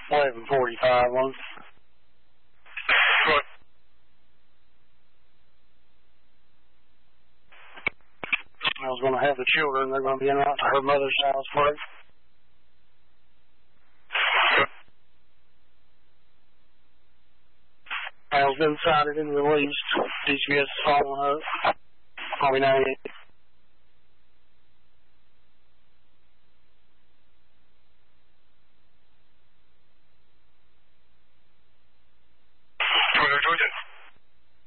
11:45 one. I was going to have the children. They're going to be in out to her mother's house first. Al's been sighted and released. DCS is following up. Probably 98.